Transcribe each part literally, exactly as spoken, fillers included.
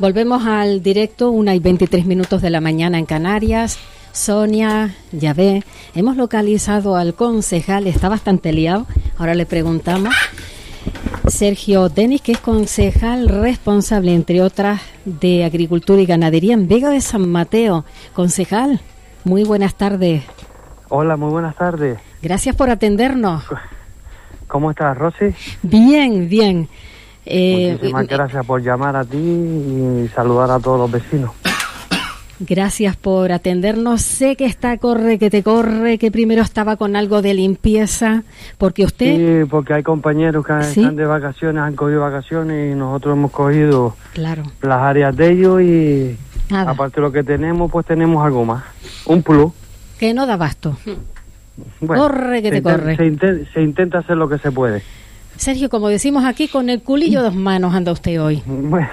Volvemos al directo, una y veintitrés minutos de la mañana en Canarias. Sonia, ya ve, hemos localizado al concejal, está bastante liado, ahora le preguntamos. Sergio Denis, que es concejal responsable, entre otras, de Agricultura y Ganadería en Vega de San Mateo. Concejal, muy buenas tardes. Hola, muy buenas tardes. Gracias por atendernos. ¿Cómo estás, Rosy? Bien, bien. Eh, Muchísimas gracias por llamar a ti y saludar a todos los vecinos. Gracias por atendernos. Sé que está corre, que te corre, que primero estaba con algo de limpieza, porque usted... Sí, porque hay compañeros que ¿Sí? están de vacaciones, han cogido vacaciones y nosotros hemos cogido claro. las áreas de ellos y Nada. aparte de lo que tenemos, pues tenemos algo más. Un plus. Que no da abasto. Bueno, corre, que te se inten- corre. Se, inten- se intenta hacer lo que se puede. Sergio, como decimos aquí, con el culillo dos manos anda usted hoy. Bueno,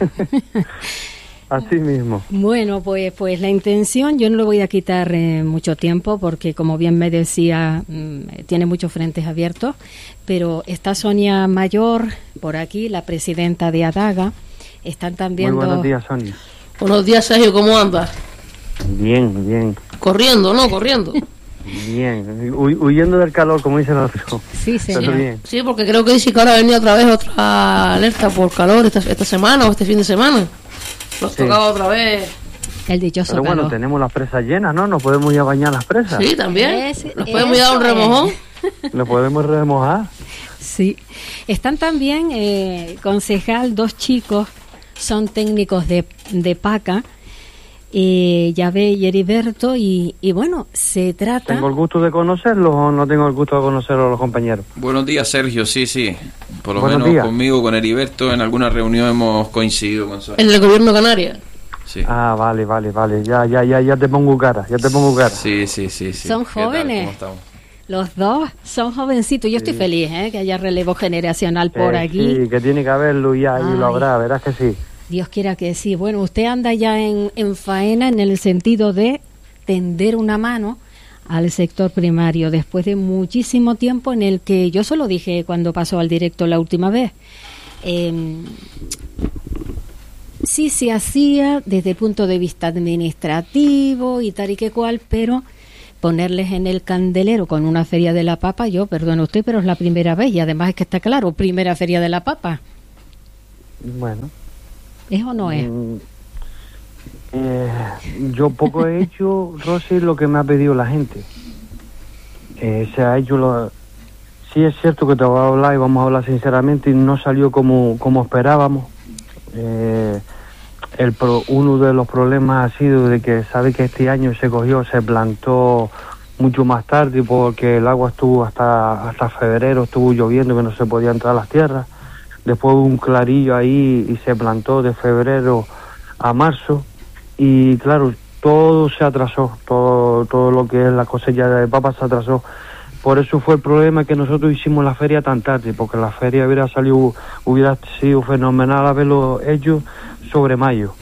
así mismo. Bueno, pues pues la intención, yo no le voy a quitar eh, mucho tiempo porque, como bien me decía, mmm, tiene muchos frentes abiertos, pero está Sonia Mayor por aquí, la presidenta de ADAGA. Están también... Muy buenos dos... días, Sonia. Buenos días, Sergio, ¿cómo andas? Bien, bien. Corriendo, ¿no? Corriendo. Bien, Huy- huyendo del calor, como dice el otro. Sí, señor. Pero bien. Sí, porque creo que dice que ahora ha venido otra vez otra alerta por calor esta, esta semana o este fin de semana. Nos Sí. tocaba otra vez. El dichoso Pero bueno, calor. tenemos las presas llenas, ¿no? Nos podemos ir a bañar las presas. Sí, también. Ese- Nos podemos ir a dar un eso es. remojón. Nos podemos remojar. Sí. Están también, eh, concejal, dos chicos, son técnicos de, de PACA, eh, Yahvé y Heriberto, y, y bueno, se trata... ¿Tengo el gusto de conocerlos o no tengo el gusto de conocerlos los compañeros? Buenos días, Sergio. Sí, sí. Por lo Buenos menos días. conmigo, con Heriberto, en alguna reunión hemos coincidido con Sonia. En el gobierno canario. Sí. Ah, vale, vale, vale. Ya, ya, ya, ya te pongo cara, ya te pongo cara. Sí, sí, sí, sí. Son ¿Qué tal? jóvenes. ¿Cómo estamos? Los dos son jovencitos. Yo estoy feliz, ¿eh? Que haya relevo generacional por Eh, aquí. Sí, que tiene que haberlo y ya, y lo Ay. habrá, verás que sí. Dios quiera que sí. Bueno, usted anda ya en, en faena en el sentido de tender una mano al sector primario después de muchísimo tiempo en el que yo solo dije cuando pasó al directo la última vez. Eh, sí se hacía desde el punto de vista administrativo y tal y que cual, pero ponerles en el candelero con una feria de la papa, yo, perdone usted, pero es la primera vez y además es que está claro, primera feria de la papa. Bueno. ¿Es o no es? Mm, eh, yo poco he hecho, Rosy, lo que me ha pedido la gente. Eh, se ha hecho lo... Sí es cierto que te voy a hablar y vamos a hablar sinceramente y no salió como, como esperábamos. Eh, el pro, uno de los problemas ha sido de que sabe que este año se cogió, se plantó mucho más tarde porque el agua estuvo hasta hasta febrero, estuvo lloviendo que no se podía entrar a las tierras. Después hubo un clarillo ahí y se plantó de febrero a marzo y claro, todo se atrasó, todo todo lo que es la cosecha de papas se atrasó. Por eso fue el problema que nosotros hicimos la feria tan tarde, porque la feria hubiera salido, hubiera sido fenomenal haberlo hecho sobre mayo.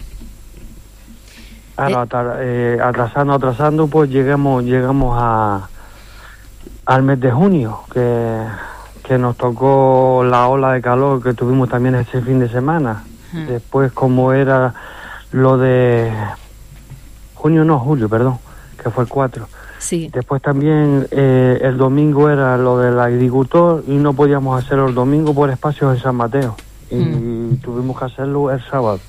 Ahora, atar- eh, atrasando, atrasando, pues llegamos, llegamos a al mes de junio, que, que nos tocó la ola de calor que tuvimos también ese fin de semana. Hmm. Después, como era lo de junio, no, julio, perdón, que fue el cuatro. Sí. Después también eh, el domingo era lo del agricultor y no podíamos hacerlo el domingo por espacios en San Mateo. Y Mm. tuvimos que hacerlo el sábado.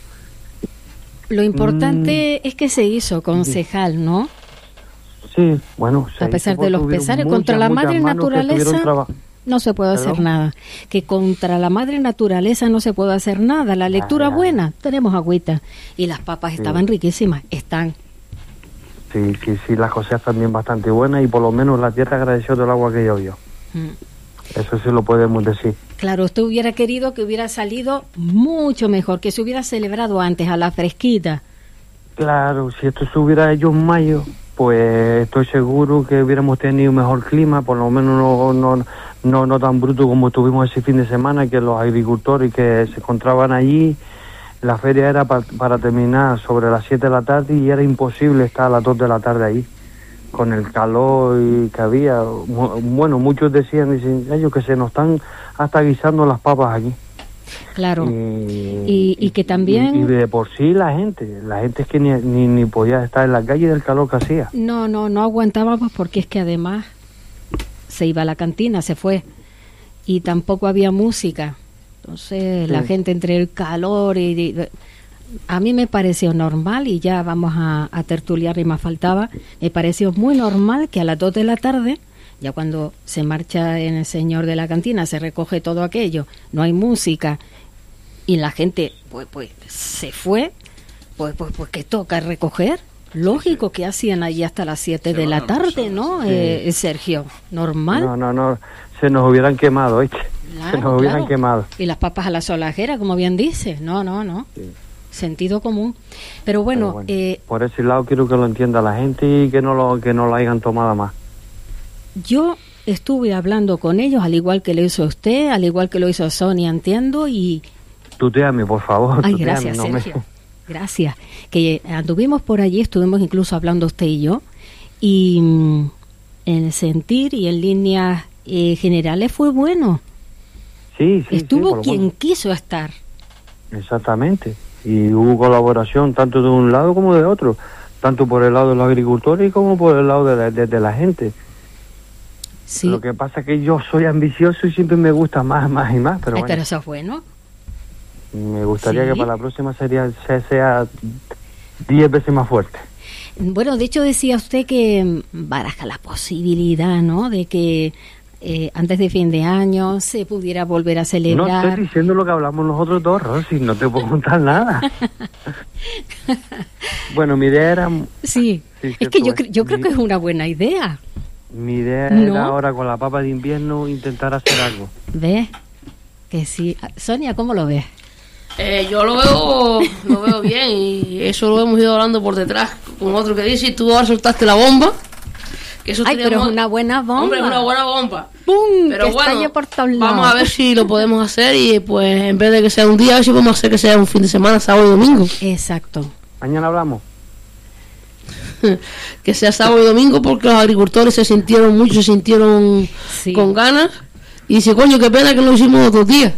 Lo importante Mm. es que se hizo concejal, ¿no? Sí, bueno. se A pesar hizo, de los tuvieron pesares, muchas, contra la muchas madre manos que naturaleza estuvieron traba- no se puede hacer ¿Perdón? nada. Que contra la madre naturaleza no se puede hacer nada. La lectura ya. buena, tenemos agüita. Y las papas Sí. estaban riquísimas, están. Sí, sí, sí, las cosechas también bastante buenas y por lo menos la tierra agradeció todo el agua que llovió. Mm. Eso sí lo podemos decir. Claro, usted hubiera querido que hubiera salido mucho mejor, que se hubiera celebrado antes a la fresquita. Claro, si esto se hubiera hecho en mayo, pues estoy seguro que hubiéramos tenido mejor clima, por lo menos no no no, no tan bruto como tuvimos ese fin de semana, que los agricultores que se encontraban allí, la feria era pa- para terminar sobre las siete de la tarde y era imposible estar a las dos de la tarde ahí, con el calor y que había. Mu- Bueno, muchos decían, dicen, ellos que se nos están hasta guisando las papas aquí. Claro. Y, Y, y que también... Y, y de por sí la gente, la gente es que ni, ni, ni podía estar en la calle del calor que hacía. No, no, no aguantábamos porque es que además se iba a la cantina, se fue. Y tampoco había música. Entonces Sí. la gente entre el calor y... y- a mí me pareció normal, y ya vamos a, a tertuliar y más faltaba, me pareció muy normal que a las dos de la tarde, ya cuando se marcha en el señor de la cantina, se recoge todo aquello, no hay música, y la gente pues pues se fue, pues pues, pues que toca recoger. Lógico que hacían allí hasta las siete Se de van la a tarde, almorzar, ¿no, sí. eh, Sergio? ¿Normal? No, no, no, se nos hubieran quemado, ¿viste? Claro, se nos hubieran claro. quemado. Y las papas a la solajera, como bien dice. No, no, no. Sí. Sentido común. Pero bueno, Pero bueno, eh, por ese lado quiero que lo entienda la gente y que no lo que no lo hayan tomado más. yo estuve hablando con ellos, al igual que lo hizo usted, al igual que lo hizo Sonia, entiendo, y... Tuteame, por favor. Ay, tuteame, gracias, no me- Sergio. Gracias. Que anduvimos por allí, estuvimos incluso hablando usted y yo, y mm, en el sentir y en líneas eh, generales fue bueno. Sí, sí, sí, Estuvo por lo quien menos. quiso estar. Exactamente. Y hubo colaboración tanto de un lado como de otro, tanto por el lado de los agricultores como por el lado de la, de, de la gente. Sí. Lo que pasa es que yo soy ambicioso y siempre me gusta más, más y más, pero Ay, bueno, pero eso es bueno. me gustaría sí. que para la próxima sería sea, sea diez veces más fuerte. Bueno, de hecho decía usted que mm, baraja la posibilidad, ¿no?, de que eh, antes de fin de año se pudiera volver a No celebrar. estoy diciendo lo que hablamos nosotros dos, Rosy, no te puedo contar nada. Bueno, mi idea era Sí, Sí, es cierto, que yo, es. cre- yo creo Mi- que es una buena idea. mi idea ¿No? era ahora con la papa de invierno intentar hacer algo. ¿Ves? Que sí. Ah, Sonia, ¿cómo lo ves? Eh, yo lo veo, lo veo bien, y eso lo hemos ido hablando por detrás con otro que dice, y tú ahora soltaste la bomba. Que eso Ay, pero teníamos- es una buena bomba. Hombre, es una buena bomba. ¡Pum! Pero que bueno, estalle por todos lados. vamos a ver si lo podemos hacer, y pues en vez de que sea un día, a ver si podemos hacer que sea un fin de semana, sábado y domingo. Exacto. Mañana hablamos. Que sea sábado y domingo, porque los agricultores se sintieron mucho, se sintieron Sí. con ganas. Y dice, coño, qué pena que lo hicimos otros días.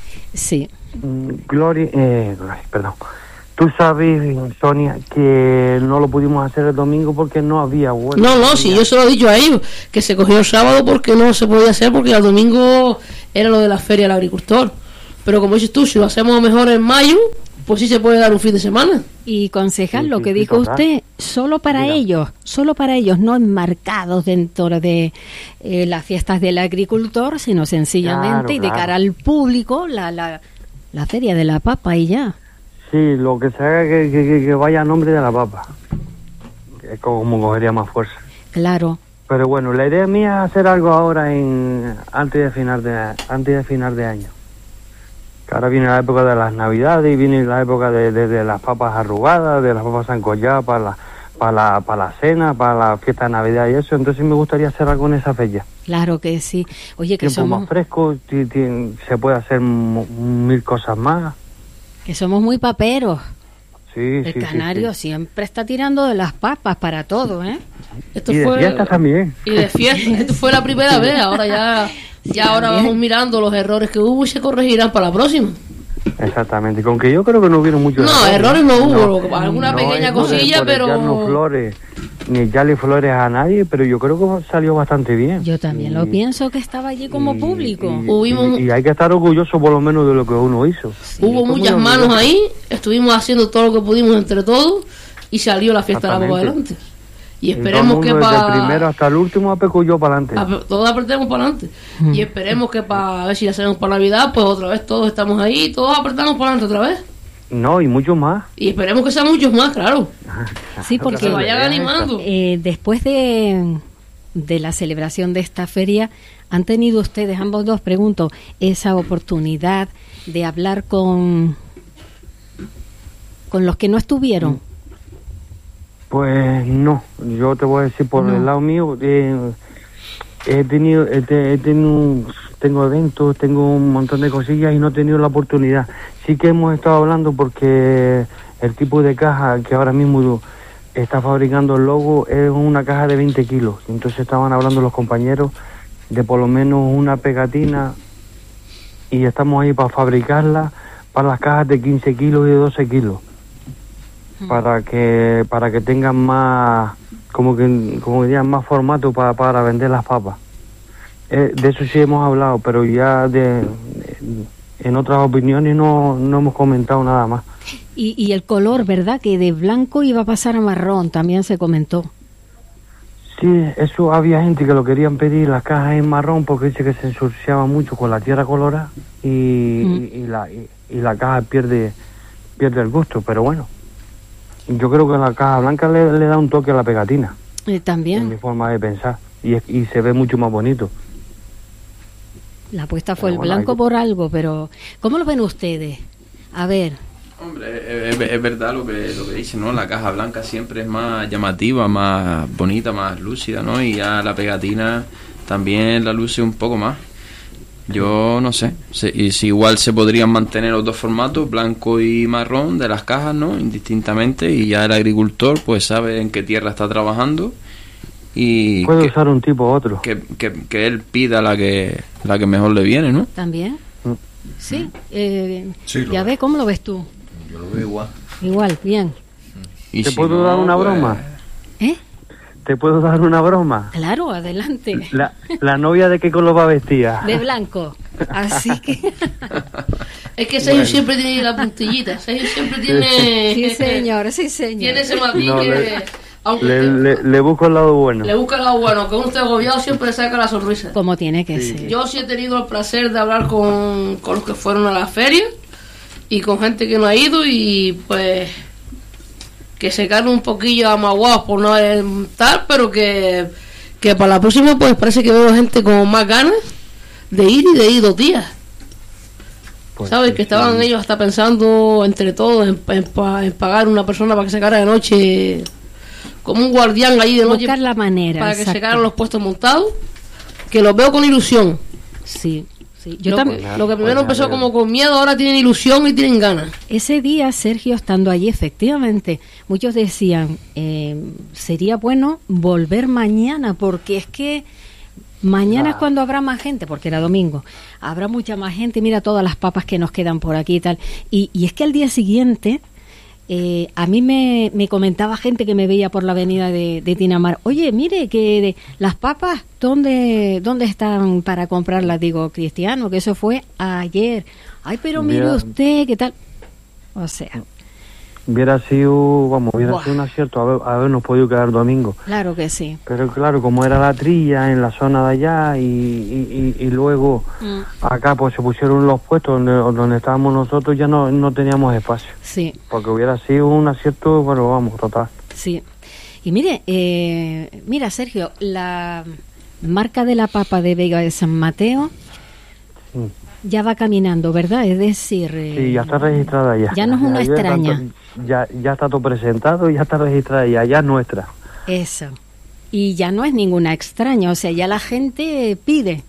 Sí. Mm, Gloria, eh, Gloria, perdón. Tú sabes, Sonia, que no lo pudimos hacer el domingo porque no había huelga. No, no, si yo se lo he dicho a ellos, que se cogió el sábado porque no se podía hacer, porque el domingo era lo de la feria del agricultor. Pero como dices tú, si lo hacemos mejor en mayo, pues sí se puede dar un fin de semana. Y concejal, Sí, lo sí, que sí, dijo total. usted, solo para Mira. ellos, solo para ellos, no enmarcados dentro de eh, las fiestas del agricultor, sino sencillamente Claro, y de claro. cara al público, la, la, la feria de la papa y ya. Sí, lo que se haga que, que, que- que vaya a nombre de la papa. Que es como cogería más fuerza. Claro. Pero bueno, la idea mía es hacer algo ahora en antes de final de antes de final de año. Que ahora viene la época de las navidades y viene la época de, de, de las papas arrugadas, de las papas sancolladas para la, para la, para la cena, para la fiesta de Navidad y eso. Entonces me gustaría hacer algo en esa fecha. Claro que sí. Oye, que Tiempo somos, más fresco, ti- ti- se puede hacer mu- mil cosas más. que somos muy paperos. Sí, El sí, sí, canario sí. siempre está tirando de las papas para todo, ¿eh? Esto Y de fue fiestas también. y de fiesta, esto fue la primera vez, ahora ya, ya ahora también. vamos mirando los errores que hubo y se corregirán para la próxima. Exactamente, con que yo creo que no hubieron muchos No, errores no hubo, alguna no pequeña es por- cosilla, por pero echarnos flores, ni echarle flores a nadie, pero yo creo que salió bastante bien. Yo también Y- lo pienso que estaba allí como y- público. Y, Hubimos- y- y hay que estar orgulloso por lo menos de lo que uno hizo. hubo Fue muchas muy manos orgulloso. ahí, estuvimos haciendo todo lo que pudimos entre todos y salió la fiesta de la papa Exactamente. adelante. Y Y todo el esperemos que mundo, desde el primero para... hasta el último apeculló para adelante. Todos apretemos para adelante. Y esperemos que para ver si la hacemos para Navidad, pues otra vez todos estamos ahí, todos apretamos para adelante otra vez. No, y mucho más. Y esperemos que sean muchos más, claro. Sí, Que porque se vayan idea es animando. eh, después de, de la celebración de esta feria, ¿han tenido ustedes, ambos dos, pregunto, esa oportunidad de hablar con, con los que no estuvieron? Pues no, yo te voy a decir por No. el lado mío, eh, he tenido, he, te- he tenido, tengo eventos, tengo un montón de cosillas y no he tenido la oportunidad. Sí que hemos estado hablando porque el tipo de caja que ahora mismo está fabricando el logo es una caja de veinte kilos. Entonces estaban hablando los compañeros de por lo menos una pegatina y estamos ahí para fabricarla para las cajas de quince kilos y de doce kilos, mm. para que para que tengan más, como que como dirían, más formato para, para vender las papas. Eh, de eso sí hemos hablado, pero ya de, de en otras opiniones no, no hemos comentado nada más. Y, y el color, ¿verdad? Que de blanco iba a pasar a marrón, también se comentó. Sí, eso había gente que lo querían pedir las cajas en marrón porque dice que se ensuciaba mucho con la tierra colorada y, mm. y, y, la, y, y la caja pierde pierde el gusto, pero bueno, yo creo que la caja blanca le, le da un toque a la pegatina. Eh, también. En mi forma de pensar, y, y se ve mucho más bonito. La apuesta fue pero el bueno, blanco hay... por algo, pero ¿cómo lo ven ustedes? A ver. Hombre, es, es verdad lo que lo que dice, ¿no? La caja blanca siempre es más llamativa, más bonita, más lúcida, ¿no? Y ya la pegatina también la luce un poco más. Yo no sé, si, y si igual se podrían mantener los dos formatos, blanco y marrón de las cajas, ¿no? Indistintamente, y ya el agricultor pues sabe en qué tierra está trabajando y puede que, usar un tipo u otro. Que, que, que él pida la que la que mejor le viene, ¿no? También. Mm. Sí, eh, sí ya ves, ¿cómo lo ves tú? Yo lo veo igual. Igual, bien. Y ¿Te si puedo no, dar una pues... broma? ¿Eh? ¿Te puedo dar una broma? Claro, adelante. La, la novia de qué color va vestida. De blanco. Así que... Es que Sergio bueno. siempre tiene la puntillita. Sergio siempre tiene... Sí, señor, sí, señor. Tiene ese matiz no, que... Le, aunque le, usted, le, le busco el lado bueno. Le busca el lado bueno. Que uno esté agobiado siempre le saca la sonrisa. Como tiene que sí. ser. Yo sí he tenido el placer de hablar con, con los que fueron a la feria y con gente que no ha ido y pues... que se quedan un poquillo amaguados por no estar, pero que, que para la próxima pues parece que veo gente con más ganas de ir y de ir dos días. Pues ¿sabes? Sí, que estaban sí. ellos hasta pensando entre todos en, en, en pagar una persona para que se quedara de noche como un guardián allí de noche. Buscar la manera. Para exacto. que se quedaran los puestos montados, que los veo con ilusión. Sí. Sí, yo lo, también, que, lo que primero empezó como con miedo, ahora tienen ilusión y tienen ganas. Ese día, Sergio, estando allí, efectivamente, muchos decían, eh, sería bueno volver mañana, porque es que mañana ah. es cuando habrá más gente, porque era domingo, habrá mucha más gente, mira todas las papas que nos quedan por aquí y tal. Y, y es que al día siguiente... Eh, a mí me, me comentaba gente que me veía por la avenida de, de Tinamar, oye, mire, que de, las papas, ¿dónde, ¿dónde están para comprarlas? Digo, Cristiano, que eso fue ayer. Ay, pero mire Mira, usted, ¿qué tal? O sea... Hubiera sido, vamos, hubiera Buah. sido un acierto haber, habernos podido quedar domingo. Claro que sí. Pero claro, como era la trilla en la zona de allá y, y, y, y luego mm. acá pues se pusieron los puestos donde, donde estábamos nosotros, ya no, no teníamos espacio. Sí. Porque hubiera sido un acierto, pero vamos, total. Sí. Y mire, eh, mira Sergio, la marca de la papa de Vega de San Mateo... Sí. Ya va caminando, ¿verdad? Es decir... Eh, sí, ya está registrada ya. Ya no es una ya, extraña. Ya, ya, ya está todo presentado, ya está registrada ya, ya es nuestra. Eso. Y ya no es ninguna extraña, o sea, ya la gente pide.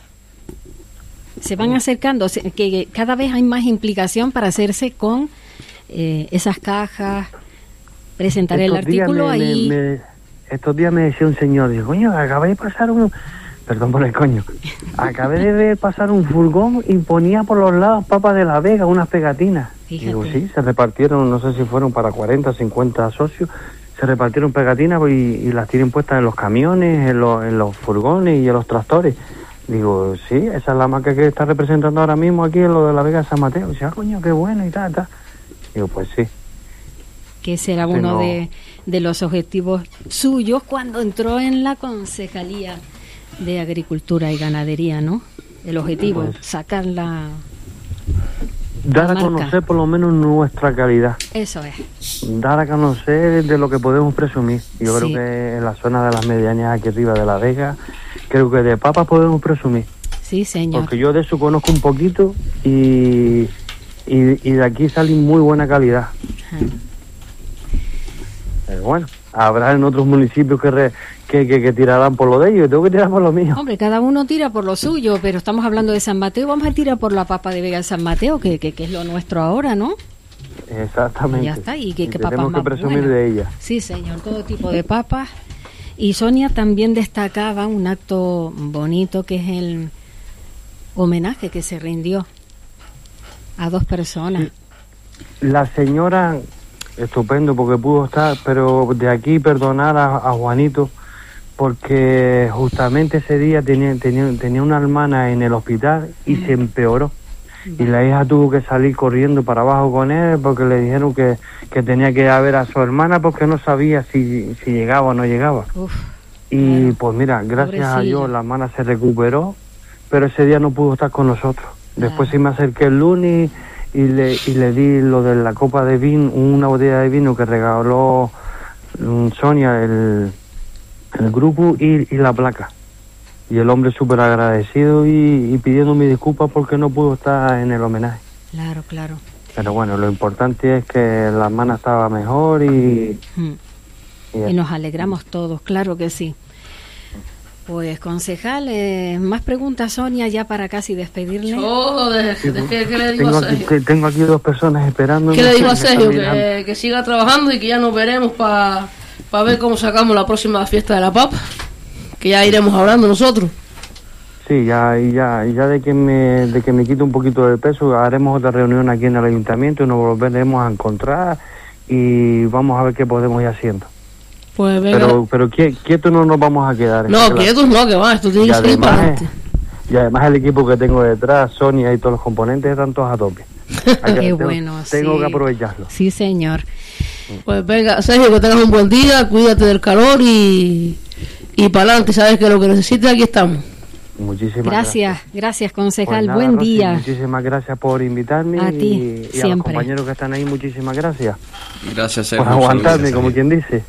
Se van acercando, que, que cada vez hay más implicación para hacerse con eh, esas cajas, presentar estos el artículo me, ahí... Me, me, estos días me decía un señor, digo, coño, acaba de pasar un... Perdón por el coño. Acabé de ver pasar un furgón y ponía por los lados papas de la Vega, unas pegatinas. Fíjate. Digo, sí, se repartieron, no sé si fueron para cuarenta, cincuenta socios, se repartieron pegatinas y, y las tienen puestas en los camiones, en los, en los furgones y en los tractores. Digo, sí, esa es la marca que está representando ahora mismo aquí en lo de la Vega de San Mateo. Dice, ah, coño, qué bueno y tal, tal. Digo, pues sí. Que será uno Tengo... de, de los objetivos suyos cuando entró en la concejalía de Agricultura y Ganadería, ¿no? El objetivo, pues, sacar la... Dar la a conocer por lo menos nuestra calidad. Eso es. Dar a conocer de lo que podemos presumir. Yo sí. creo que en la zona de las medianías aquí arriba de la Vega, creo que de papas podemos presumir. Sí, señor. Porque yo de eso conozco un poquito y, y, y de aquí sale muy buena calidad. Ajá. Pero bueno, habrá en otros municipios que... Re, Que, que, que tirarán por lo de ellos, tengo que tirar por lo mío. Hombre, cada uno tira por lo suyo, pero estamos hablando de San Mateo, vamos a tirar por la papa de Vega de San Mateo, que, que, que es lo nuestro ahora, ¿no? Exactamente. Y ya está, y que, y que papas papas que más presumir buenas. De ella. Sí, señor, todo tipo de papas. Y Sonia también destacaba un acto bonito que es el homenaje que se rindió a dos personas. La señora, estupendo porque pudo estar, pero de aquí perdonar a, a Juanito, porque justamente ese día tenía, tenía, tenía una hermana en el hospital y mm. se empeoró. Y la hija tuvo que salir corriendo para abajo con él porque le dijeron que, que tenía que ir a ver a su hermana porque no sabía si, si llegaba o no llegaba. Uf, y claro. Pues mira, gracias Pobrecilla. a Dios la hermana se recuperó, pero ese día no pudo estar con nosotros. Después claro. sí me acerqué el lunes y le, y le di lo de la copa de vino, una botella de vino que regaló um, Sonia, el, el grupo y, y la placa. Y el hombre súper agradecido y, y pidiéndome disculpas porque no pudo estar en el homenaje. Claro, claro. Pero bueno, lo importante es que la hermana estaba mejor y... Mm. Y, y nos alegramos todos, claro que sí. Pues, concejal, eh, más preguntas, Sonia, ya para casi despedirle. Oh, de, de, de, ¿qué, ¿Qué le digo tengo a Sergio? Aquí, tengo aquí dos personas esperando. ¿Qué le digo a Sergio? Que, que siga trabajando y que ya nos veremos para pa ver cómo sacamos la próxima fiesta de la papa. Que ya iremos hablando nosotros. Sí, ya y ya y ya de que me de que me quite un poquito de peso, haremos otra reunión aquí en el ayuntamiento y nos volveremos a encontrar y vamos a ver qué podemos ir haciendo. Pues venga. Pero pero quietos no nos vamos a quedar. No, quietos no, que va, esto tiene que seguir para adelante. Y además el equipo que tengo detrás, Sonia y todos los componentes están todos a tope. Qué tengo, bueno, Tengo sí. que aprovecharlo. Sí, señor. Pues venga, Sergio, que tengas un buen día, cuídate del calor y... Y para adelante, sabes que lo que necesites, aquí estamos. Muchísimas gracias. Gracias, gracias concejal. Pues nada, Buen Rosy, día. Muchísimas gracias por invitarme. A ti, y, y a los compañeros que están ahí, muchísimas gracias. Gracias, Sergio. Por aguantarme, como quien dice.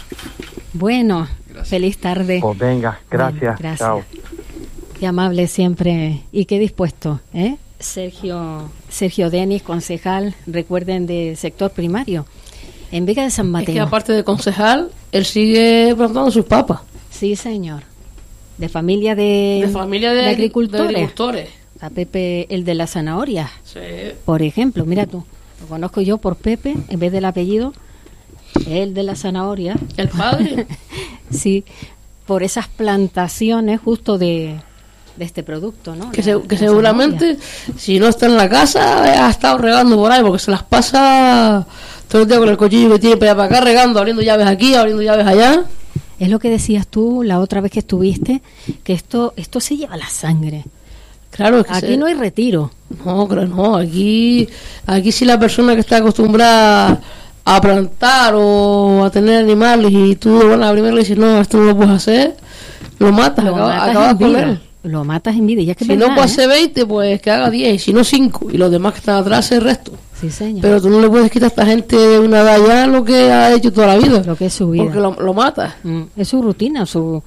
Bueno, gracias. Feliz tarde. Pues venga, gracias. Bueno, gracias. Chao. Qué amable siempre y qué dispuesto, ¿eh? Sergio, Sergio Denis, concejal, recuerden, de sector primario, en Vega de San Mateo. Es que aparte de concejal, él sigue plantando sus papas. Sí, señor. De familia de, de, familia de, de agricultores. De agricultores. A Pepe, el de las zanahorias. Sí. Por ejemplo, mira tú, lo conozco yo por Pepe, en vez del apellido, el de la zanahoria. ¿El padre? Sí, por esas plantaciones justo de, de este producto, ¿no? Que, la, se, que la seguramente, zanahoria. Si no está en la casa, ha estado regando por ahí, porque se las pasa todo el día con el cuchillo que tiene para allá para acá, regando, abriendo llaves aquí, abriendo llaves allá. Es lo que decías tú la otra vez que estuviste, que esto esto se lleva la sangre. Claro, es que aquí se... no hay retiro. No, pero no, aquí aquí si la persona que está acostumbrada a plantar o a tener animales y tú, bueno, la primera le dices, no, esto no lo puedes hacer, lo matas, lo acabas, matas acabas en con vida. él. Lo matas en vida. Y es que si verdad, no puede hacer ¿eh? veinte, pues que haga diez, y si no cinco, y los demás que están atrás el resto. Sí, señor. Pero tú no le puedes quitar a esta gente de una edad ya lo que ha hecho toda la vida. Lo que es su vida. Porque lo, lo mata. Mm, es su rutina, su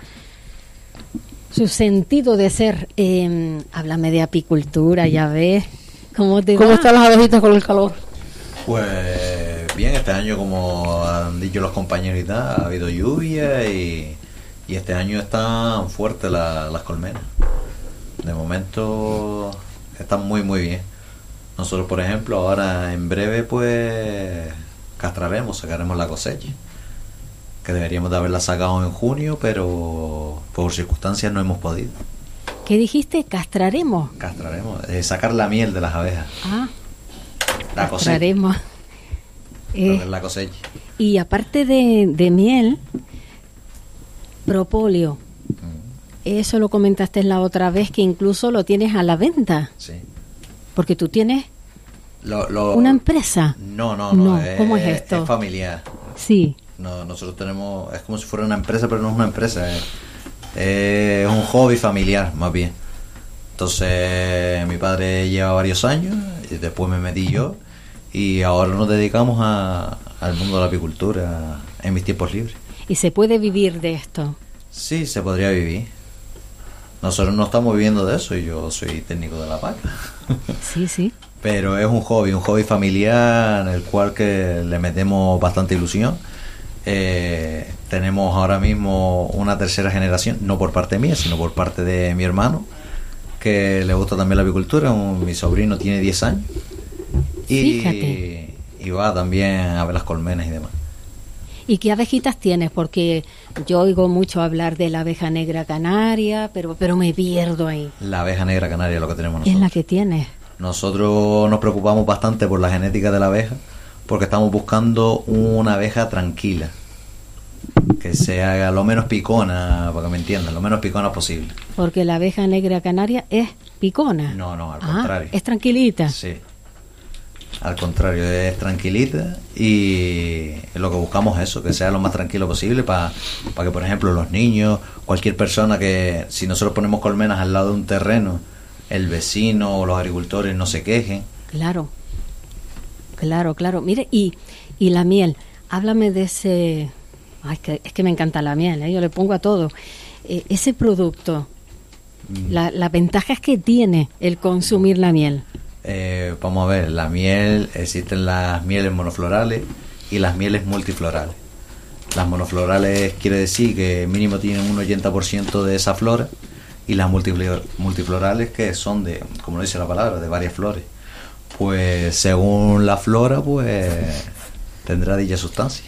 su sentido de ser. Eh, háblame de apicultura, ya ves. ¿Cómo te ¿Cómo va? están las abejitas con el calor? Pues bien, este año, como han dicho los compañeros y tal, ha habido lluvia y, y este año están fuertes la, las colmenas. De momento están muy muy bien. Nosotros, por ejemplo, ahora en breve pues castraremos, sacaremos la cosecha, que deberíamos de haberla sacado en junio, pero por circunstancias no hemos podido. ¿Qué dijiste? ¿Castraremos? Castraremos, eh, sacar la miel de las abejas. Ah, la castraremos. cosecha. Eh, la cosecha. Y aparte de, de miel, propóleo. Mm. Eso lo comentaste la otra vez, que incluso lo tienes a la venta. Sí. Porque tú tienes lo, lo, una empresa. No, no, no. no es, ¿Cómo es esto? Es familiar. Sí. No, nosotros tenemos, es como si fuera una empresa, pero no es una empresa. Es, es un hobby familiar, más bien. Entonces, mi padre lleva varios años, y después me metí yo, y ahora nos dedicamos a, al mundo de la apicultura en mis tiempos libres. ¿Y se puede vivir de esto? Sí, se podría vivir. Nosotros no estamos viviendo de eso y yo soy técnico de la vaca. Sí, sí. Pero es un hobby, un hobby familiar en el cual que le metemos bastante ilusión. Eh, tenemos ahora mismo una tercera generación, no por parte mía, sino por parte de mi hermano, que le gusta también la apicultura. Un, mi sobrino tiene diez años y, Fíjate. y va también a ver las colmenas y demás. ¿Y qué abejitas tienes? Porque yo oigo mucho hablar de la abeja negra canaria, pero pero me pierdo ahí. La abeja negra canaria es lo que tenemos nosotros. Es la que tienes. Nosotros nos preocupamos bastante por la genética de la abeja, porque estamos buscando una abeja tranquila, que sea lo menos picona, para que me entiendan, lo menos picona posible. Porque la abeja negra canaria es picona. No, no, al Ah, contrario. es tranquilita. Sí. Al contrario, es tranquilita y lo que buscamos es eso, que sea lo más tranquilo posible para para que, por ejemplo, los niños, cualquier persona que, si nosotros ponemos colmenas al lado de un terreno, el vecino o los agricultores no se quejen. Claro, claro, claro. Mire, y, y la miel, háblame de ese... Ay, es, que, es que me encanta la miel, ¿eh? Yo le pongo a todo. Eh, ese producto, mm. la, las ventajas que tiene el consumir la miel. Eh, vamos a ver, la miel, existen las mieles monoflorales y las mieles multiflorales. Las monoflorales quiere decir que mínimo tienen un ochenta por ciento de esa flora, y las multiflorales que son de, como dice la palabra, de varias flores. Pues según la flora, pues tendrá dicha sustancia.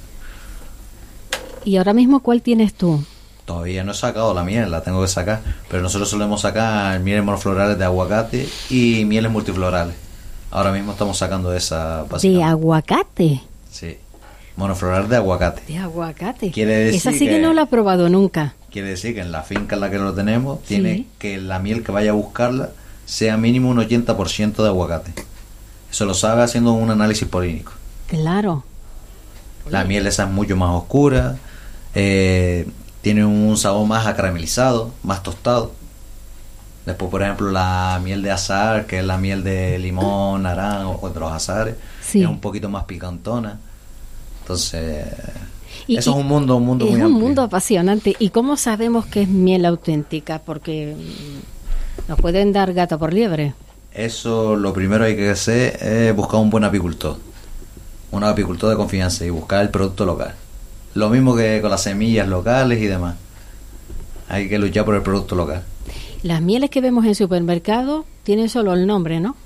¿Y ahora mismo cuál tienes tú? Todavía no he sacado la miel, la tengo que sacar, pero nosotros solemos sacar mieles monoflorales de aguacate y mieles multiflorales. Ahora mismo estamos sacando esa. ¿De aguacate? Sí, monofloral de aguacate. De aguacate. Quiere decir esa sí que, que no la he probado nunca. Quiere decir que en la finca en la que lo tenemos, tiene Sí. que la miel que vaya a buscarla sea mínimo un ochenta por ciento de aguacate. Eso lo sabe haciendo un análisis polínico. Claro. La miel esa es mucho más oscura, eh, tiene un sabor más acaramelizado, más tostado. Después, por ejemplo, la miel de azahar, que es la miel de limón, naranjo o de los azahares, Sí. es un poquito más picantona. Entonces, Y- eso y es un mundo, un mundo es muy un amplio. mundo apasionante. ¿Y cómo sabemos que es miel auténtica? Porque mm, nos pueden dar gato por liebre. Eso, lo primero hay que hacer es buscar un buen apicultor, un apicultor de confianza y buscar el producto local. Lo mismo que con las semillas locales y demás. Hay que luchar por el producto local. Las mieles que vemos en supermercado tienen solo el nombre, ¿no?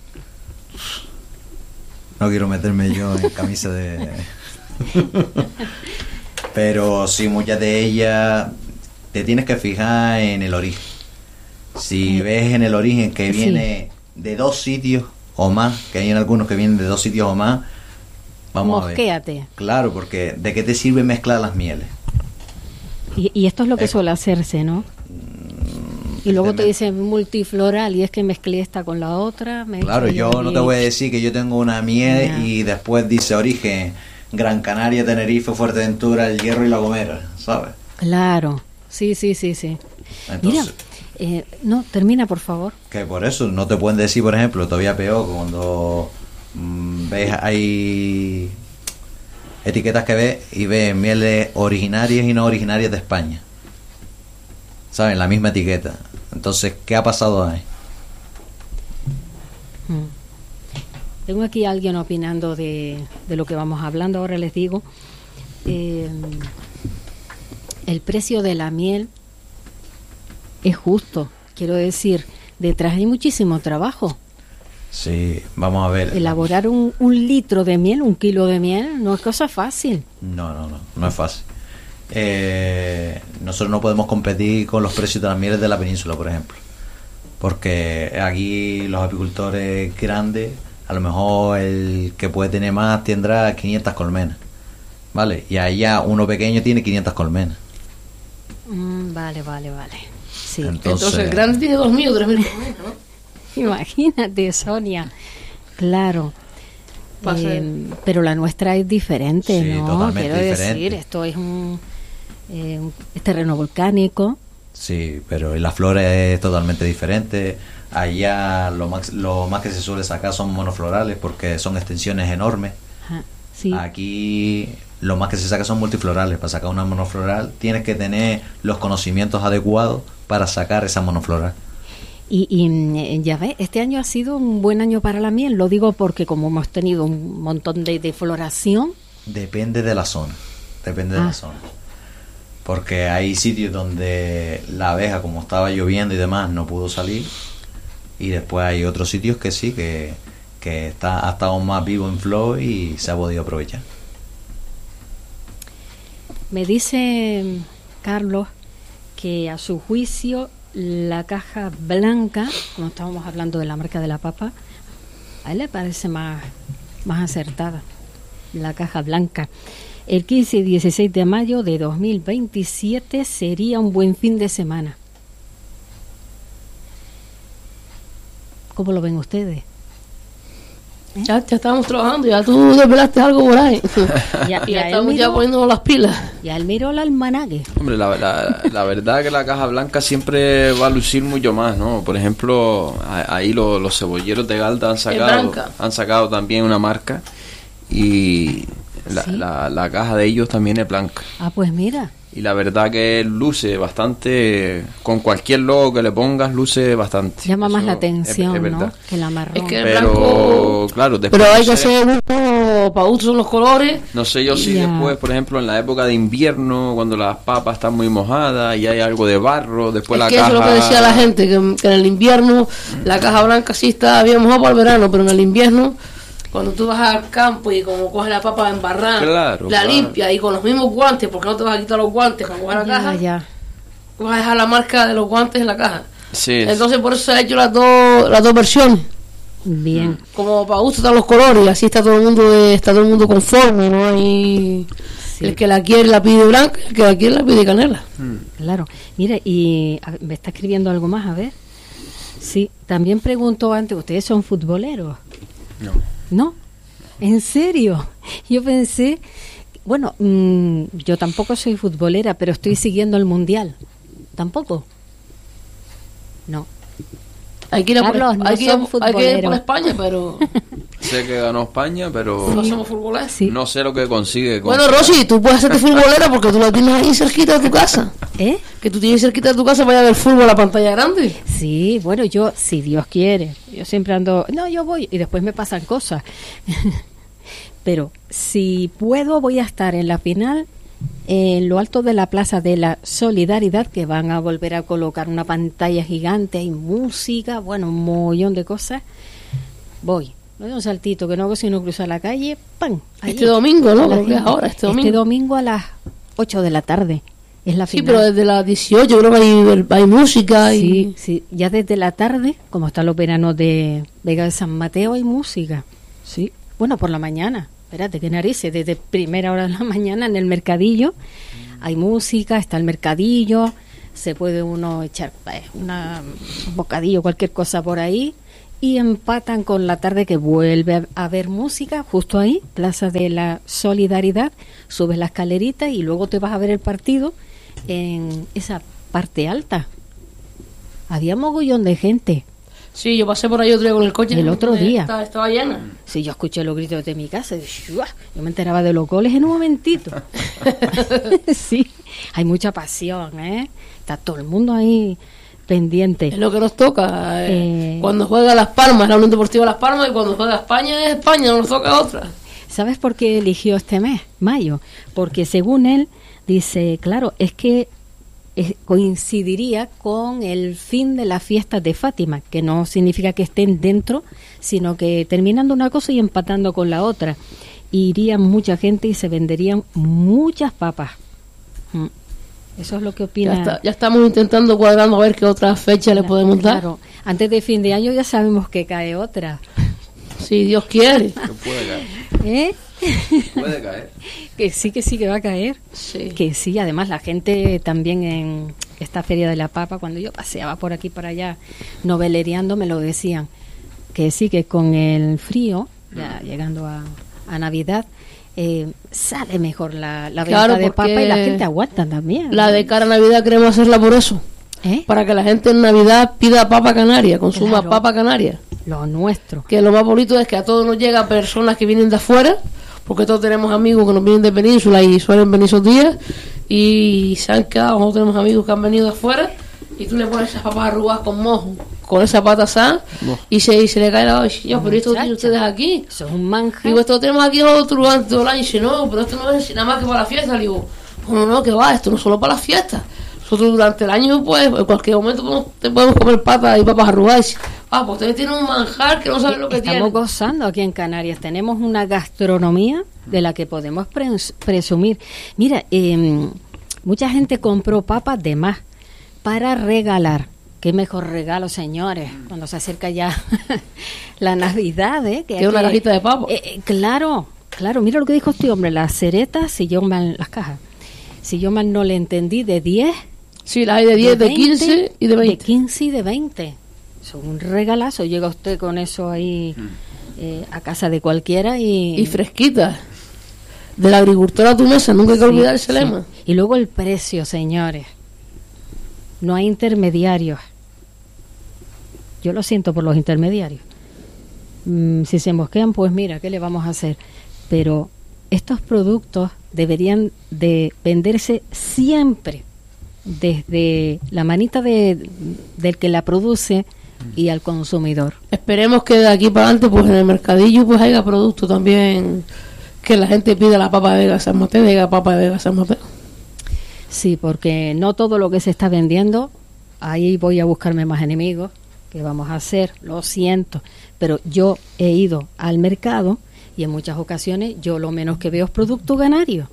No quiero meterme yo en camisa de... Pero sí, muchas de ellas te tienes que fijar en el origen. Si Eh, ves en el origen que sí. viene de dos sitios o más, que hay en algunos que vienen de dos sitios o más, vamos a ver. Mosquéate. Claro, porque ¿de qué te sirve mezclar las mieles? Y, y esto es lo que Eh, suele hacerse, ¿no? Y luego te te- dicen multifloral y es que mezclé esta con la otra. me Claro, echo yo no te y- voy a decir que yo tengo una miel Ya. y después dice origen Gran Canaria, Tenerife, Fuerteventura, El Hierro y La Gomera, ¿sabes? Claro, sí, sí, sí, sí. Entonces, Mira, eh, no, termina por favor. que por eso no te pueden decir, por ejemplo, todavía peor, cuando mm, ves, hay etiquetas que ves y ves mieles originarias y no originarias de España, ¿sabes? La misma etiqueta. Entonces, ¿qué ha pasado ahí? Mm. Tengo aquí a alguien opinando de, de lo que vamos hablando. Ahora les digo, eh, el precio de la miel es justo. Quiero decir, detrás hay muchísimo trabajo. Sí, vamos a ver. Elaborar un, un litro de miel, un kilo de miel, no es cosa fácil. No, no, no, no es fácil. Eh, nosotros no podemos competir con los precios de las mieles de la península, por ejemplo, porque aquí los apicultores grandes, a lo mejor el que puede tener más tendrá quinientas colmenas, ¿vale? Y allá uno pequeño tiene quinientas colmenas. Mm, vale, vale, vale. Sí. Entonces, Entonces, el grande tiene dos mil o tres mil colmenas, ¿no? Imagínate, Sonia. Claro. Va a Eh, ser- pero la nuestra es diferente, Sí, ¿no? totalmente Quiero diferente. decir, esto es un, eh, un es terreno volcánico. sí, pero la flora es totalmente diferente. Allá lo más, lo más que se suele sacar son monoflorales porque son extensiones enormes. Ajá, sí. Aquí lo más que se saca son multiflorales. Para sacar una monofloral tienes que tener los conocimientos adecuados para sacar esa monofloral. Y, y mm, ya ves, este año ha sido un buen año para la miel. Lo digo porque como hemos tenido un montón de, de floración. Depende de la zona, depende de Ah. la zona. Porque hay sitios donde la abeja, como estaba lloviendo y demás, no pudo salir. Y después hay otros sitios que sí, que, que está, ha estado más vivo en flor y se ha podido aprovechar. Me dice Carlos que a su juicio la caja blanca, como estábamos hablando de la marca de la papa, a él le parece más, más acertada, la caja blanca. El quince y dieciséis de mayo de dos mil veintisiete sería un buen fin de semana. ¿Cómo lo ven ustedes? Ya, ya estábamos trabajando, ya tú desvelaste algo por ahí. Ya, Y ya ya él estamos ya miró, poniéndonos las pilas. ya él miró el almanaque. Hombre, la, la, la verdad que la caja blanca siempre va a lucir mucho más, ¿no? Por ejemplo, a- ahí lo- los cebolleros de Galda han sacado, blanca. han sacado también una marca y la, ¿Sí? la, la caja de ellos también es blanca. Ah, pues mira. Y la verdad que luce bastante, con cualquier logo que le pongas, luce bastante. Llama más Eso la es- atención, es, verdad. ¿no? Que la marrón. Es que el Pero, blanco... claro, después Pero hay no que sé- hacer gusto para gusto son los colores. No sé yo si Ya. después, por ejemplo, en la época de invierno, cuando las papas están muy mojadas y hay algo de barro, después Es la que caja... eso es lo que decía la gente, que, que en el invierno la caja blanca sí está bien mojada para el verano, pero en el invierno, cuando tú vas al campo y como coges la papa embarrada, Claro, la claro. limpia y con los mismos guantes, porque no te vas a quitar los guantes para coger la Ya, caja, ya. vas a dejar la marca de los guantes en la caja. Sí, Entonces por eso se ha hecho las dos las dos versiones. Bien. Como para gusto están los colores y así está todo el mundo de- está todo el mundo conforme, no hay Sí. el que la quiere la pide blanca, el que la quiere la pide canela. Claro. Mira, y a- me está escribiendo algo más, a ver. Sí, también preguntó antes, ¿ustedes son futboleros? no. ¿No? ¿En serio? Yo pensé, bueno, mm, yo tampoco soy futbolera, pero estoy siguiendo el Mundial. ¿Tampoco? No. Hay que ir a por, Carlos, no hay que ir a- son hay que ir por futboleros. España, pero Sé que ganó España, pero no somos futboleros. Sí. no sé lo que consigue. con- Bueno, Rosy, tú puedes hacerte futbolera porque tú la tienes ahí cerquita de tu casa. ¿Eh? Que tú tienes cerquita de tu casa para ir a ver fútbol a la pantalla grande. Sí, bueno, yo, si Dios quiere, yo siempre ando, no, yo voy, y después me pasan cosas. Pero si puedo, voy a estar en la final, en lo alto de la Plaza de la Solidaridad, que van a volver a colocar una pantalla gigante, hay música, bueno, un mollón de cosas. Voy, no doy un saltito, que no hago sino cruzar la calle, ¡pam! Allí. Este domingo, ¿no? A la Creo que es gente. ahora, este domingo. Este domingo a las ocho de la tarde, es la Sí, final. pero desde las dieciocho creo que hay, hay música y... Sí, sí, ya desde la tarde, como están los veranos de Vega de San Mateo, hay música. Sí, bueno, por la mañana, espérate, qué narices, desde primera hora de la mañana en el mercadillo hay música, está el mercadillo, se puede uno echar eh, una, un bocadillo, cualquier cosa por ahí, y empatan con la tarde que vuelve a a haber música justo ahí, Plaza de la Solidaridad, subes la escalerita y luego te vas a ver el partido en esa parte alta. Había mogollón de gente. Sí, yo pasé por ahí otro día con el coche. El otro eh, día. Estaba, estaba llena. Sí, yo escuché los gritos de mi casa. Y ¡shua! Yo me enteraba de los goles en un momentito. Sí, hay mucha pasión, ¿eh? Está todo el mundo ahí pendiente. Es lo que nos toca. eh, Eh. Cuando juega Las Palmas, la Unión Deportiva Las Palmas, y cuando juega España es España, no nos toca otra. ¿Sabes por qué eligió este mes, mayo? Porque según él, dice, claro, es que eh, coincidiría con el fin de las fiestas de Fátima, que no significa que estén dentro, sino que terminando una cosa y empatando con la otra. Iría mucha gente y se venderían muchas papas. Mm. Eso es lo que opina. Ya, está- ya estamos intentando cuadrando a ver qué otra fecha le podemos dar. Claro, antes de fin de año ya sabemos que cae otra. Si Dios quiere. Que puede caer. ¿Eh? Puede caer. Que sí, que sí, que va a caer. Sí. Que sí, además la gente también en esta Feria de la Papa, cuando yo paseaba por aquí para allá novelereando, me lo decían, que sí, que con el frío, ya llegando a, a Navidad, eh, sale mejor la, la venta Claro, de porque papa y la gente aguanta también. La de cara a Navidad queremos hacerla por eso. ¿Eh? Para que la gente en Navidad pida papa canaria, consuma Claro. papa canaria. Lo nuestro. Que lo más bonito es que a todos nos llega personas que vienen de afuera, porque todos tenemos amigos que nos vienen de Península y suelen venir esos días, y se han quedado, nosotros tenemos amigos que han venido de afuera, y tú le pones esas papas arrugadas con mojo, con esa pata asada, y se, y se le cae la baba, y dice, "Yo, pero esto lo tienen Muchacha. ustedes aquí". Eso es un manjar. Digo, esto lo tenemos aquí nosotros durante todo el año, y dice, no, pero esto no es nada más que para la fiesta. Le digo, bueno, no, que va, esto no es solo para la fiesta. Nosotros durante el año, pues, en cualquier momento podemos, te podemos comer patas y papas arrugadas. Y dice, ah, pues ustedes tienen un manjar que no saben lo que Estamos tienen. gozando aquí en Canarias. Tenemos una gastronomía de la que podemos pres- presumir. Mira, eh, mucha gente compró papas de más para regalar. Qué mejor regalo, señores, cuando se acerca ya la Navidad, ¿eh? Que ¿Qué una cajita de papas? Eh, eh, claro, claro, mira lo que dijo este hombre, las ceretas, si yo mal, las cajas, si yo mal no le entendí, de diez. Sí, las hay de diez, de, de quince y de veinte. De quince y de veinte. Son un regalazo, llega usted con eso ahí eh, a casa de cualquiera y... Y fresquita. De la agricultura a tu mesa, nunca hay que Sí, olvidar ese sí. lema. Y luego el precio, señores. No hay intermediarios. Yo lo siento por los intermediarios. Mm, si se mosquean, pues mira, ¿qué le vamos a hacer? Pero estos productos deberían de venderse siempre desde la manita de, del que la produce y al consumidor. Esperemos que de aquí para adelante, pues en el mercadillo, pues haya producto también, que la gente pida la papa de Vega San Mateo, diga papa de Vega San Mateo. Sí, porque no todo lo que se está vendiendo, ahí voy a buscarme más enemigos. ¿Qué vamos a hacer? Lo siento, pero yo he ido al mercado y en muchas ocasiones yo lo menos que veo es producto ganario.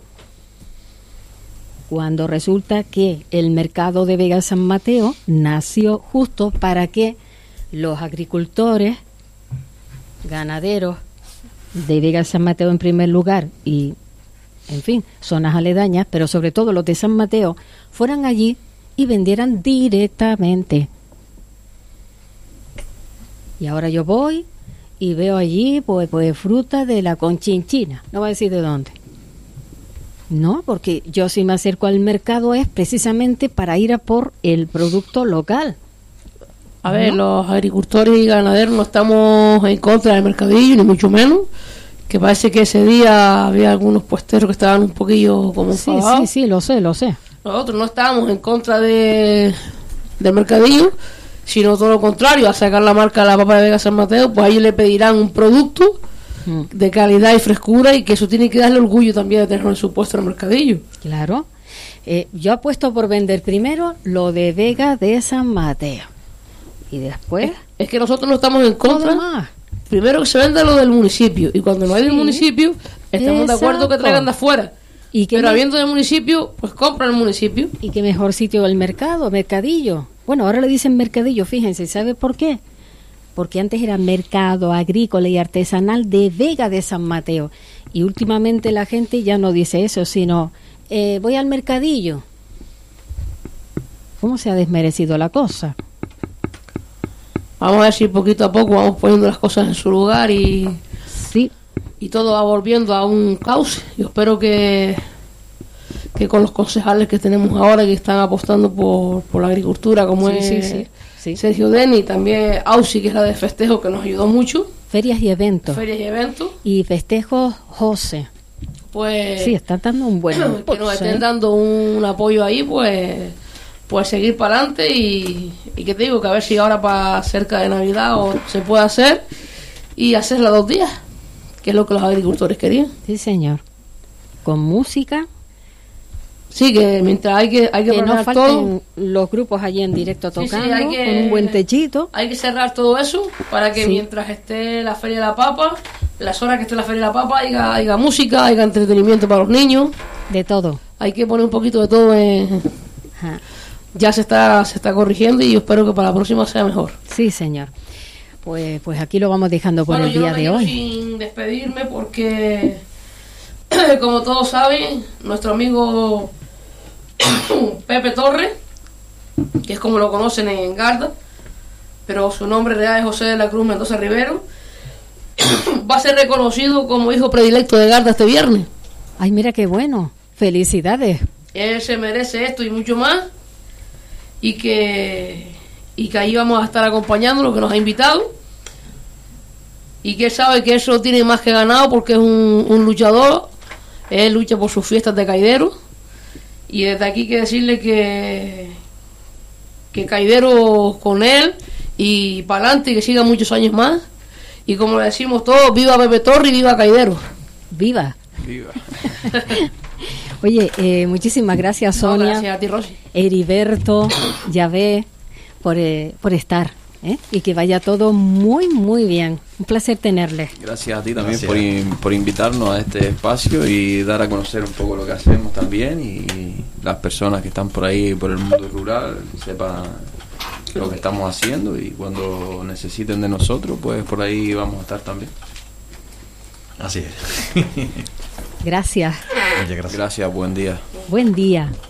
Cuando resulta que el mercado de Vega San Mateo nació justo para que los agricultores, ganaderos de Vega San Mateo en primer lugar y, en fin, zonas aledañas, pero sobre todo los de San Mateo, fueran allí y vendieran directamente. Y ahora yo voy y veo allí pues, pues fruta de la Conchinchina, no voy a decir de dónde. No, porque yo si me acerco al mercado es precisamente para ir a por el producto local. A ver, ¿no? Los agricultores y ganaderos no estamos en contra del mercadillo, ni mucho menos. Que parece que ese día había algunos puesteros que estaban un poquillo como Sí, enfadados. sí, sí, lo sé, lo sé. Nosotros no estábamos en contra de del mercadillo, sino todo lo contrario. Al sacar la marca de la papa de Vega San Mateo, pues a ellos le pedirán un producto Mm, de calidad y frescura, y que eso tiene que darle orgullo también de tenerlo en su puesto en el mercadillo. claro. Eh, yo apuesto por vender primero lo de Vega de San Mateo. Y después, Es que nosotros no estamos en todo contra. más. Primero que se venda lo del municipio, y cuando no hay del Sí. municipio, estamos de acuerdo que Exacto. traigan de afuera. Y que Pero me- habiendo del municipio, pues compran el municipio. Y qué mejor sitio el mercado, mercadillo. Bueno, ahora le dicen mercadillo, fíjense, ¿sabe por qué? Porque antes era mercado agrícola y artesanal de Vega de San Mateo. Y últimamente la gente ya no dice eso, sino eh, voy al mercadillo. ¿Cómo se ha desmerecido la cosa? Vamos a ver si poquito a poco vamos poniendo las cosas en su lugar y, Sí, y todo va volviendo a un cauce. Yo espero que, que con los concejales que tenemos ahora, que están apostando por, por la agricultura, como Sí, es sí, sí, sí. Sergio Deni, también Ausi, que es la de festejo, que nos ayudó mucho, ferias y eventos. ferias y eventos, Y festejos José. pues Sí, están dando un buen que nos impulso, estén ¿eh? dando un apoyo ahí, pues pues seguir para adelante, y, y que te digo, que a ver si ahora para cerca de Navidad o se puede hacer, y hacerla dos días, que es lo que los agricultores querían. Sí, señor. Con música, Sí, que mientras hay que hay que, que no planear falten todo, los grupos allí en directo Sí, sí, tocando, hay que- con un buen techito. hay que cerrar todo eso para que Sí. mientras esté la Feria de la Papa, las horas que esté la Feria de la Papa, haya, haya música, haya entretenimiento para los niños. De todo. Hay que poner un poquito de todo en... Ajá. Ya se está se está corrigiendo, y yo espero que para la próxima sea mejor. Sí, señor. Pues, pues aquí lo vamos dejando por Bueno, el yo día no me de quiero hoy. sin despedirme, porque como todos saben, nuestro amigo Pepe Torres, que es como lo conocen en Garda, pero su nombre real es José de la Cruz Mendoza Rivero, va a ser reconocido como hijo predilecto de Garda este viernes. Ay, mira qué bueno. Felicidades. Él se merece esto y mucho más, y que y que ahí vamos a estar acompañándolo, que nos ha invitado, y que él sabe que eso tiene más que ganado, porque es un, un luchador. Él lucha por sus fiestas de caidero, y desde aquí hay que decirle que que caidero con él y para adelante, y que siga muchos años más, y como le decimos todos, viva Pepe Torres y viva Caidero. Viva. Viva. Oye, eh, muchísimas gracias, No, Sonia, gracias a ti, Rosy. Heriberto, Yahvé, por, eh, por estar ¿eh? Y que vaya todo muy, muy bien. Un placer tenerles. Gracias a ti también Gracias. por, in- por invitarnos a este espacio y dar a conocer un poco lo que hacemos también, y las personas que están por ahí, por el mundo rural, sepan lo que estamos haciendo, y cuando necesiten de nosotros, pues por ahí vamos a estar también. Así es. Gracias. Muchas gracias. Gracias, buen día. Buen día.